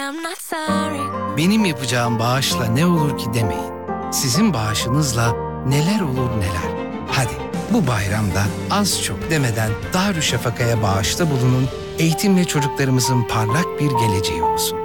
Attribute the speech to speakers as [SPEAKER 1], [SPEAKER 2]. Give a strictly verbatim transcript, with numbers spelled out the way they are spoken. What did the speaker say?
[SPEAKER 1] I'm not sorry.
[SPEAKER 2] Benim yapacağım bağışla ne olur ki demeyin. Sizin bağışınızla neler olur neler. Hadi bu bayramda az çok demeden Darüşşafaka'ya bağışta bulunun, eğitimle çocuklarımızın parlak bir geleceği olsun.